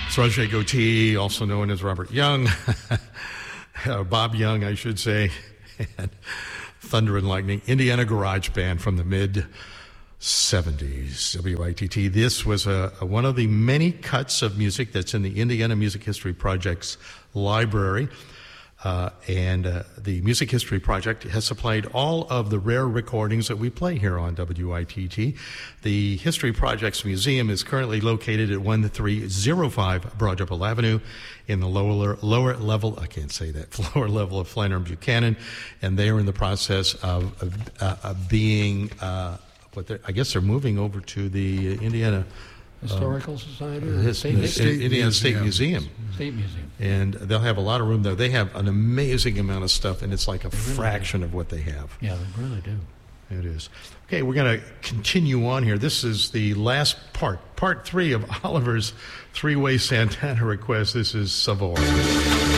It's Roger Gautier, also known as Robert Young, Bob Young, I should say, and Thunder and Lightning, Indiana Garage Band from the mid-'70s, WITT. This was one of the many cuts of music that's in the Indiana Music History Project's library. The Music History Project has supplied all of the rare recordings that we play here on WITT. The History Project's museum is currently located at 1305 Broad Ripple Avenue in the lower level, I can't say that, lower level of Flannery and Buchanan, and they are in the process of being, I guess they're moving over to the Indiana Historical Society? Indiana State Museum. State Museum. And they'll have a lot of room there. They have an amazing amount of stuff, and it's like a fraction of what they have. Yeah, they really do. It is. Okay, we're going to continue on here. This is the last part 3 of Oliver's three-way Santana request. This is Savoy.